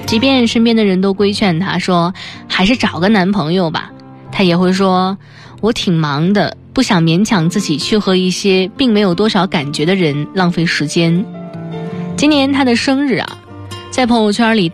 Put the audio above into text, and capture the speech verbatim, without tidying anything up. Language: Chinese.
即便身边的人都规劝他说还是找个男朋友吧，他也会说我挺忙的，不想勉强自己去和一些并没有多少感觉的人浪费时间。今年他的生日啊，在朋友圈里